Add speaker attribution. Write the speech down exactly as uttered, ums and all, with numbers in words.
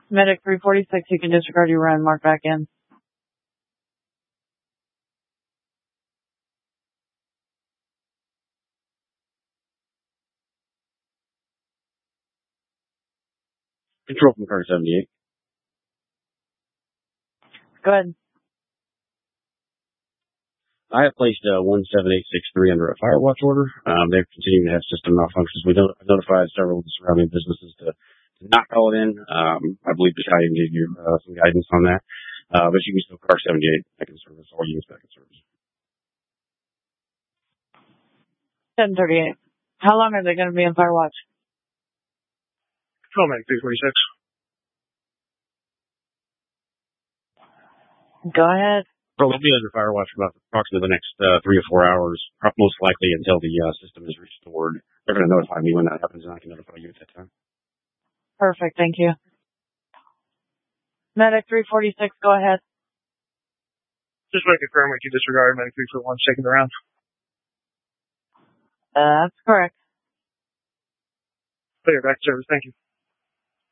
Speaker 1: Medic three forty-six, you can disregard your run, mark back in.
Speaker 2: Control from car seventy-eight.
Speaker 1: Go ahead.
Speaker 2: I have placed uh, one seven eight six three under a fire watch order. Um, they're continuing to have system malfunctions. We don't, notified several of the surrounding businesses to, to not call it in. Um, I believe the battalion gave you uh, some guidance on that. Uh, but you can still car seventy-eight back in service, all units back in service.
Speaker 1: ten thirty-eight. How long are they going to be in fire watch?
Speaker 3: Control Medic three forty-six.
Speaker 1: Go ahead.
Speaker 2: Well, they'll be under fire watch for about approximately the next uh, three or four hours, most likely until the uh, system is restored. They're going to notify me when that happens, and I can notify you at that time.
Speaker 1: Perfect, thank you. Medic three forty-six, go ahead.
Speaker 3: Just want to confirm what you disregarded Medic three forty-one, second round.
Speaker 1: Uh, that's correct.
Speaker 3: Clear, back to service, thank you.